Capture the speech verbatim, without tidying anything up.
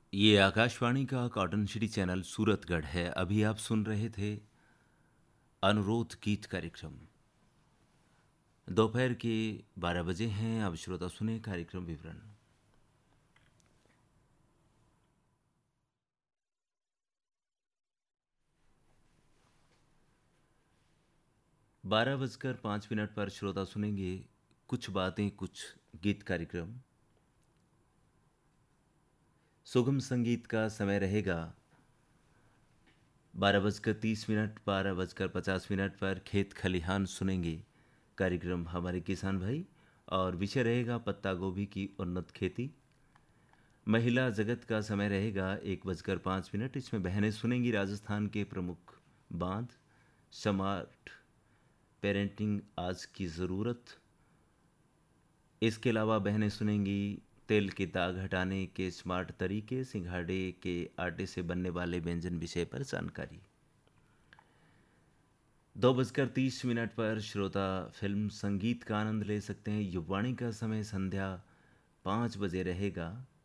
ये आकाशवाणी का cotton city channel Suratgarh है। अभी आप सुन रहे थे अनुरोध गीत कार्यक्रम। दोपहर के बारह बजे हैं। अब श्रोता सुने कार्यक्रम विवरण। बारह बजकर पाँच मिनट पर श्रोता सुनेंगे कुछ बातें कुछ गीत कार्यक्रम। सुगम संगीत का समय रहेगा बारह बजकर तीस मिनट बारह बजकर पचास मिनट पर खेत खलिहान सुनेंगे कार्यक्रम हमारे किसान भाई। और विषय रहेगा पत्ता गोभी की उन्नत खेती। महिला जगत का समय रहेगा एक बजकर पाँच मिनट। इसमें बहनें सुनेंगी राजस्थान के प्रमुख बांध, स्मार्ट पेरेंटिंग आज की ज़रूरत। इसके अलावा बहनें सुनेंगी तेल के दाग हटाने के स्मार्ट तरीके, सिंघाड़े के आटे से बनने वाले व्यंजन विषय पर जानकारी। दो बजकर तीस मिनट पर श्रोता फिल्म संगीत का आनंद ले सकते हैं। युवाणी का समय संध्या पाँच बजे रहेगा।